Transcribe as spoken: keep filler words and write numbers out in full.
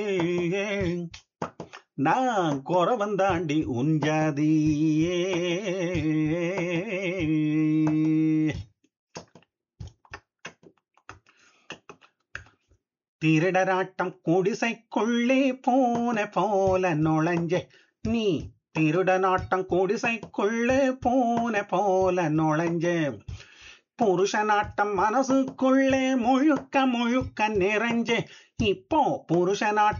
நான் குறவன் தாண்டி உஞ்சாதியே. திருடராட்டம் குடிசைக்குள்ளே போன போல நுழைஞ்ச நீ, திருடனாட்டம் குடிசைக்குள்ளே போன போல நுழைஞ்ச, புருஷனாட்டம் மனசுக்குள்ளே முழுக்க முழுக்க நிறைஞ்ச, இப்போ புருஷனாட்டம்